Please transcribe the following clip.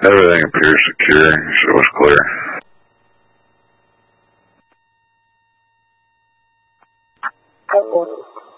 Everything appears secure. Show us clear. Good morning.